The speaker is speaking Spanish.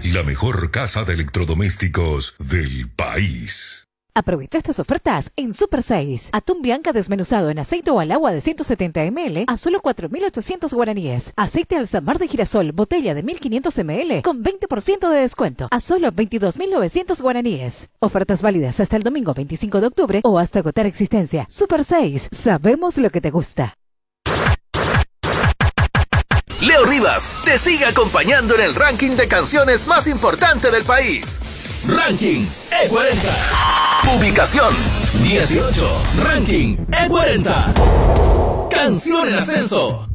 la mejor casa de electrodomésticos del país. Aprovecha estas ofertas en Super 6. Atún Bianca desmenuzado en aceite o al agua de 170 ml a solo 4.800 guaraníes. Aceite Alsamar de girasol, botella de 1.500 ml con 20% de descuento a solo 22.900 guaraníes. Ofertas válidas hasta el domingo 25 de octubre o hasta agotar existencia. Super 6. Sabemos lo que te gusta. Leo Rivas te sigue acompañando en el ranking de canciones más importante del país. Ranking E40. Ubicación 18. Ranking E40. Canción en ascenso.